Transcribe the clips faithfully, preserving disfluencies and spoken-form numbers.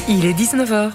Il est dix-neuf heures.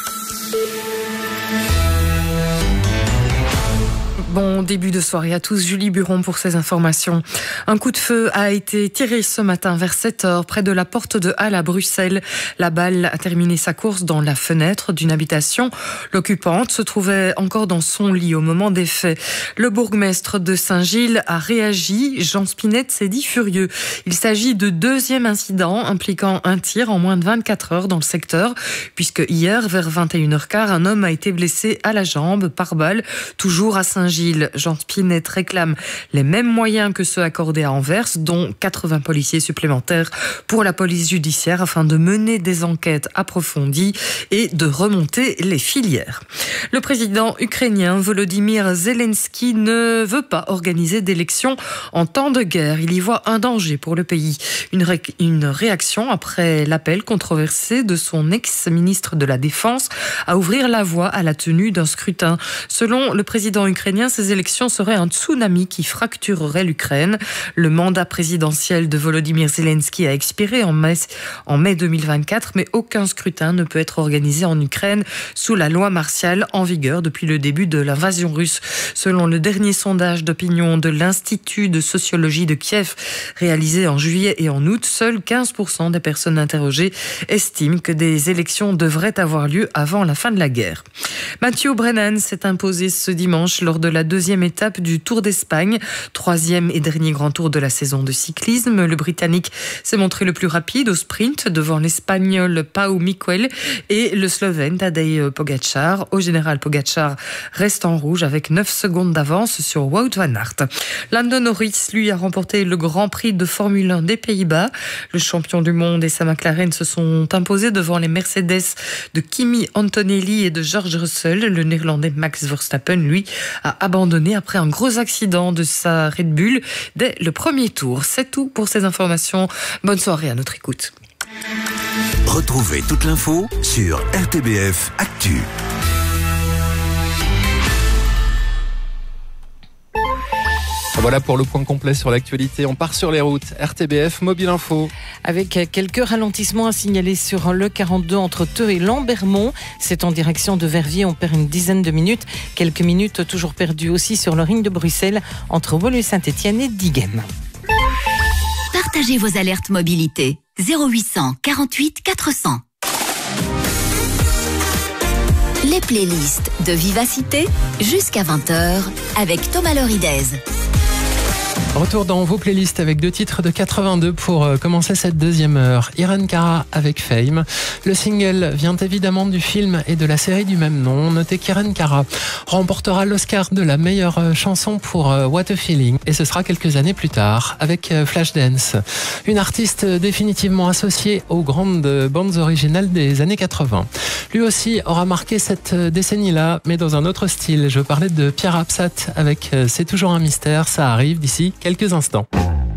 Bon début de soirée à tous, Julie Buron pour ces informations. Un coup de feu a été tiré ce matin vers sept heures près de la porte de Halle à Bruxelles. La balle a terminé sa course dans la fenêtre d'une habitation. L'occupante se trouvait encore dans son lit au moment des faits. Le bourgmestre de Saint-Gilles a réagi. Jean Spinette s'est dit furieux. Il s'agit de deuxième incident impliquant un tir en moins de vingt-quatre heures dans le secteur, puisque hier, vers vingt et une heures quinze, un homme a été blessé à la jambe par balle, toujours à Saint-Gilles. Jean Spinette réclame les mêmes moyens que ceux accordés à Anvers, dont quatre-vingts policiers supplémentaires pour la police judiciaire afin de mener des enquêtes approfondies et de remonter les filières. Le président ukrainien Volodymyr Zelensky ne veut pas organiser d'élections en temps de guerre. Il y voit un danger pour le pays. Une, ré- une réaction après l'appel controversé de son ex-ministre de la Défense à ouvrir la voie à la tenue d'un scrutin. Selon le président ukrainien, ces élections seraient un tsunami qui fracturerait l'Ukraine. Le mandat présidentiel de Volodymyr Zelensky a expiré en mai, en mai deux mille vingt-quatre, mais aucun scrutin ne peut être organisé en Ukraine sous la loi martiale en vigueur depuis le début de l'invasion russe. Selon le dernier sondage d'opinion de l'Institut de sociologie de Kiev, réalisé en juillet et en août, seuls quinze pour cent des personnes interrogées estiment que des élections devraient avoir lieu avant la fin de la guerre. Mathieu Brennan s'est imposé ce dimanche lors de la deuxième étape du Tour d'Espagne, troisième et dernier grand tour de la saison de cyclisme. Le Britannique s'est montré le plus rapide au sprint devant l'Espagnol Pau Miquel et le Slovène Tadej Pogačar. Au général, Pogačar reste en rouge avec neuf secondes d'avance sur Wout van Aert. Lando Norris, lui, a remporté le Grand Prix de Formule un des Pays-Bas. Le champion du monde et sa McLaren se sont imposés devant les Mercedes de Kimi Antonelli et de George Russell. Le Néerlandais Max Verstappen, lui, a abandonné après un gros accident de sa Red Bull dès le premier tour. C'est tout pour ces informations. Bonne soirée à notre écoute. Retrouvez toute l'info sur R T B F Actu. Voilà pour le point complet sur l'actualité. On part sur les routes. R T B F Mobile Info. Avec quelques ralentissements à signaler sur le quarante-deux entre Theux et Lambermont. C'est en direction de Verviers. On perd une dizaine de minutes. Quelques minutes toujours perdues aussi sur le ring de Bruxelles entre Woluwe-Saint-Étienne et Diegem. Partagez vos alertes mobilité. zéro huit cent quarante-huit quatre cents. Les playlists de Vivacité jusqu'à vingt heures avec Thomas Loridez. Retour dans vos playlists avec deux titres de quatre-vingt-deux pour commencer cette deuxième heure. Irene Cara avec Fame. Le single vient évidemment du film et de la série du même nom. Notez qu'Irene Cara remportera l'Oscar de la meilleure chanson pour What a Feeling et ce sera quelques années plus tard avec Flashdance. Une artiste définitivement associée aux grandes bandes originales des années quatre-vingts. Lui aussi aura marqué cette décennie-là, mais dans un autre style. Je parlais de Pierre Absat avec C'est toujours un mystère. Ça arrive d'ici quelques instants.